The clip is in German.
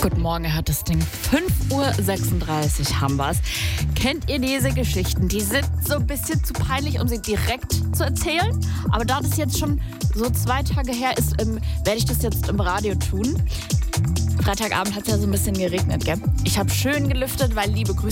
Guten Morgen, er hat das Ding. 5:36 Uhr haben wir's. Kennt ihr diese Geschichten? Die sind so ein bisschen zu peinlich, um sie direkt zu erzählen. Aber da das jetzt schon so 2 Tage her ist, werde ich das jetzt im Radio tun. Freitagabend hat es ja so ein bisschen geregnet, gell? Ich habe schön gelüftet, weil liebe Grüße